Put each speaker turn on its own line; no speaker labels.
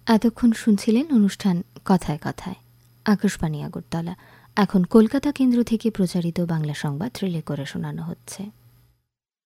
এতক্ষণ শুনছিলেন অনুষ্ঠান কথায় কথায়। আকাশবাণী আগরতলা। এখন কলকাতা কেন্দ্র থেকে প্রচারিত বাংলা সংবাদ রিলে করে শোনানো হচ্ছে।